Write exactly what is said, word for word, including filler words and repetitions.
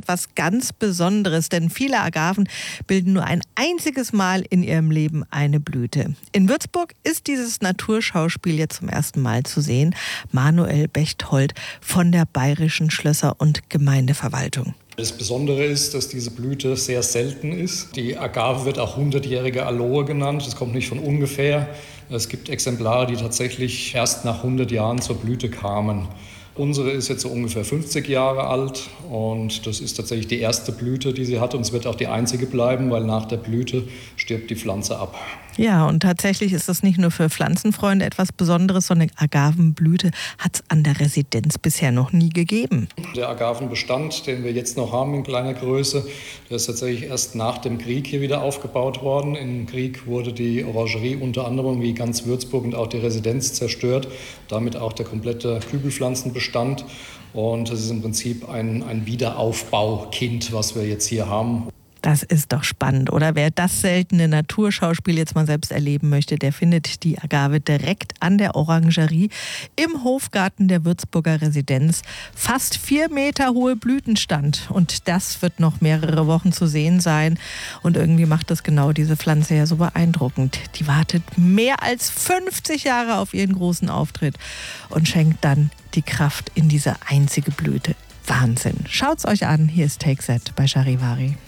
etwas ganz Besonderes, denn viele Agaven bilden nur ein einziges Mal in ihrem Leben eine Blüte. In Würzburg ist dieses Naturschauspiel jetzt zum ersten Mal zu sehen. Manuel Bechtold von der Bayerischen Schlösser- und Gemeindeverwaltung. Das Besondere ist, dass diese Blüte sehr selten ist. Die Agave wird auch hundertjährige Aloe genannt. Das kommt nicht von ungefähr. Es gibt Exemplare, die tatsächlich erst nach hundert Jahren zur Blüte kamen. Unsere ist jetzt so ungefähr fünfzig Jahre alt und das ist tatsächlich die erste Blüte, die sie hat, und es wird auch die einzige bleiben, weil nach der Blüte stirbt die Pflanze ab. Ja, und tatsächlich ist das nicht nur für Pflanzenfreunde etwas Besonderes, sondern Agavenblüte hat es an der Residenz bisher noch nie gegeben. Der Agavenbestand, den wir jetzt noch haben in kleiner Größe, der ist tatsächlich erst nach dem Krieg hier wieder aufgebaut worden. Im Krieg wurde die Orangerie unter anderem wie ganz Würzburg und auch die Residenz zerstört, damit auch der komplette Kübelpflanzenbestand. Und das ist im Prinzip ein, ein Wiederaufbaukind, was wir jetzt hier haben. Das ist doch spannend, oder? Wer das seltene Naturschauspiel jetzt mal selbst erleben möchte, der findet die Agave direkt an der Orangerie im Hofgarten der Würzburger Residenz. Fast vier Meter hohe Blütenstand. Und das wird noch mehrere Wochen zu sehen sein. Und irgendwie macht das genau diese Pflanze ja so beeindruckend. Die wartet mehr als fünfzig Jahre auf ihren großen Auftritt und schenkt dann die Kraft in diese einzige Blüte. Wahnsinn. Schaut's euch an. Hier ist Take That bei Charivari.